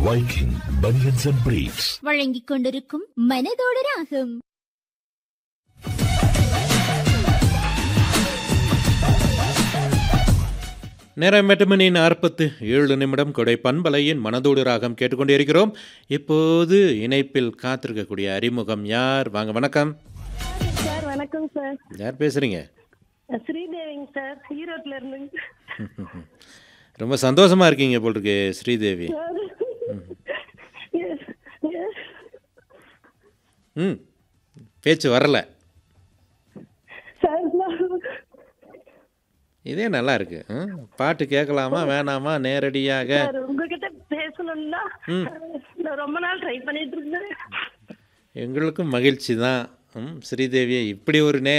Viking Bunions and Briefs. வழங்கிக் கொண்டிருக்கும் மனதோடு ராகம். நேரம் 8:47 கொடை பண்பலையின் மனதோடு ராகம் கேட்டுக்கொண்டிருக்கிறோம். இப்போது இணைப்பில் காத்திருக்கக்கூடிய அறிமுகம் யார்? வாங்க, வணக்கம் சார். வணக்கம் சார். யார் பேசுறீங்க? ஸ்ரீதேவிங்க சார், ஈரோட்ல இருந்து. ரொம்ப சந்தோஷமா இருக்கீங்க போல் இருக்கு ஸ்ரீதேவி. ம் பேச்சு வரல. இதே நல்லா இருக்கு. பாட்டு கேட்கலாமா வேணாமா? நேரடியாக உங்ககிட்ட பேசணும்னா ரொம்ப நாள் ட்ரை பண்ணிட்டு இருந்தேன். எங்களுக்கும் மகிழ்ச்சி தான். ஸ்ரீதேவியை இப்படி ஒரு